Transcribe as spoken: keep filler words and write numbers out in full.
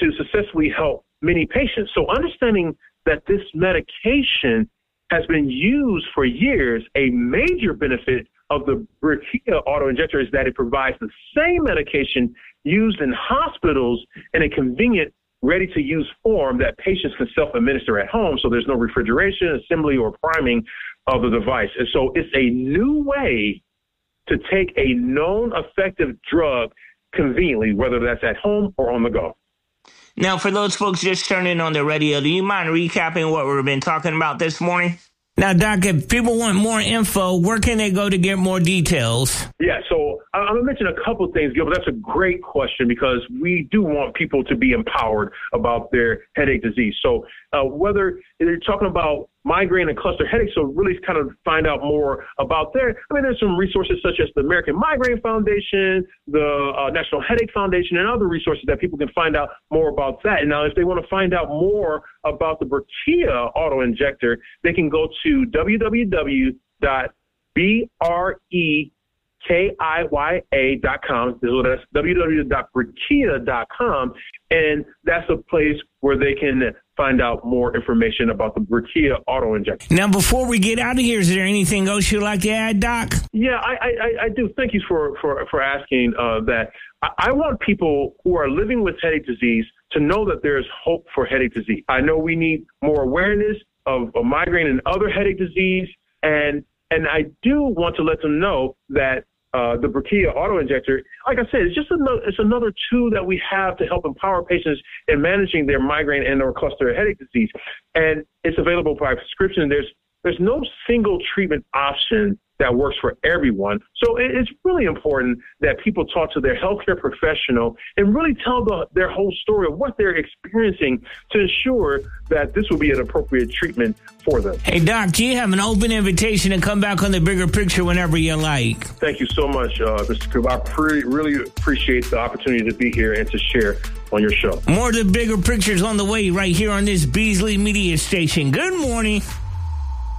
to successfully help many patients. So understanding that this medication has been used for years, a major benefit of the Brekiya auto-injector is that it provides the same medication used in hospitals in a convenient, ready-to-use form that patients can self-administer at home. So there's no refrigeration, assembly, or priming of the device. And so it's a new way to take a known effective drug conveniently, whether that's at home or on the go. Now, for those folks just turning on the radio, do you mind recapping what we've been talking about this morning? Now, Doc, if people want more info, where can they go to get more details? Yeah, so I'm going to mention a couple of things, Gilbert. That's a great question because we do want people to be empowered about their headache disease. So uh, whether you're talking about migraine and cluster headaches, so really kind of find out more about there. I mean, there's some resources such as the American Migraine Foundation, the uh, National Headache Foundation, and other resources that people can find out more about that. And now, if they want to find out more about the Brekiya auto-injector, they can go to w w w dot brekiya dot com. So that's w w w dot brekiya dot com, and that's a place where they can find out more information about the Brekiya auto-injector. Now, before we get out of here, is there anything else you'd like to add, Doc? Yeah, I, I, I do. Thank you for, for, for asking uh, that. I, I want people who are living with headache disease to know that there is hope for headache disease. I know we need more awareness of, of migraine and other headache disease, and and I do want to let them know that Uh, the Brekiya auto-injector, like I said, it's just another, it's another tool that we have to help empower patients in managing their migraine and or cluster headache disease. And it's available by prescription. There's there's no single treatment option that works for everyone. So it, it's really important that people talk to their healthcare professional and really tell the, their whole story of what they're experiencing to ensure that this will be an appropriate treatment for them. Hey, Doc, you have an open invitation to come back on The Bigger Picture whenever you like. Thank you so much, uh, Mister Coop. I pre- really appreciate the opportunity to be here and to share on your show. More of The Bigger Pictures on the way right here on this Beasley Media Station. Good morning.